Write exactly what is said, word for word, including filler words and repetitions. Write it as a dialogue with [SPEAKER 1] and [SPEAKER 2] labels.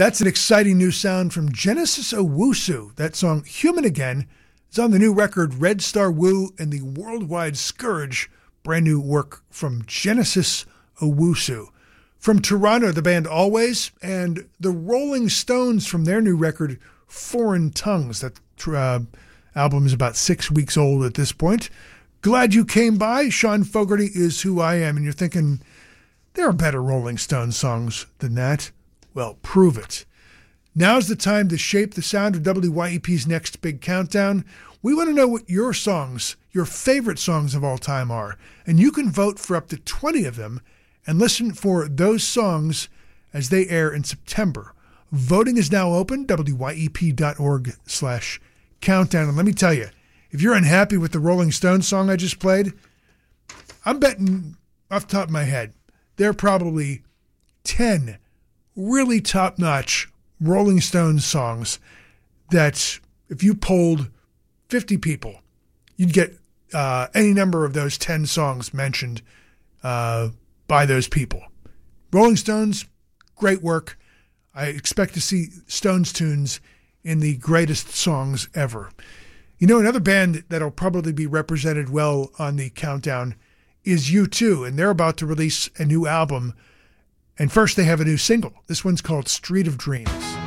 [SPEAKER 1] That's an exciting new sound from Genesis Owusu. That song, Human Again, is on the new record Red Star Woo and the Worldwide Scourge, brand new work from Genesis Owusu. From Toronto, the band Always, and the Rolling Stones from their new record, Foreign Tongues. That uh, album is about six weeks old at this point. Glad you came by. Sean Fogarty is who I am, and you're thinking, there are better Rolling Stones songs than that. Well, prove it. Now's the time to shape the sound of W Y E P's next big countdown. We want to know what your songs, your favorite songs of all time are, and you can vote for up to twenty of them and listen for those songs as they air in September. Voting is now open, W Y E P dot org slash countdown. And let me tell you, if you're unhappy with the Rolling Stones song I just played, I'm betting off the top of my head, there are probably ten really top-notch Rolling Stones songs that if you polled fifty people, you'd get uh, any number of those ten songs mentioned uh, by those people. Rolling Stones, great work. I expect to see Stones tunes in the greatest songs ever. You know, another band that'll probably be represented well on the countdown is U two, and they're about to release a new album. And first, they have a new single. This one's called Street of Dreams.